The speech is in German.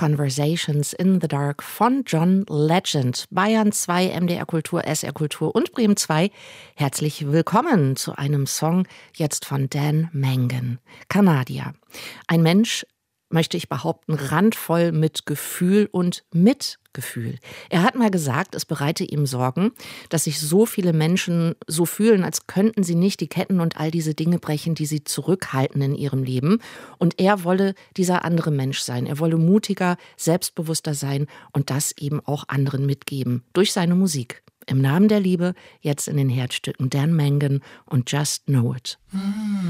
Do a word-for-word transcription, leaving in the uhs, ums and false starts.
Conversations in the Dark von John Legend. Bayern zwei, M D R Kultur, S R Kultur und Bremen zwei. Herzlich willkommen zu einem Song jetzt von Dan Mangan, Kanadier. Ein Mensch, möchte ich behaupten, randvoll mit Gefühl und Mitgefühl. Er hat mal gesagt, es bereite ihm Sorgen, dass sich so viele Menschen so fühlen, als könnten sie nicht die Ketten und all diese Dinge brechen, die sie zurückhalten in ihrem Leben. Und er wolle dieser andere Mensch sein. Er wolle mutiger, selbstbewusster sein und das eben auch anderen mitgeben. Durch seine Musik. Im Namen der Liebe, jetzt in den Herzstücken Dan Mangan und Just Know It.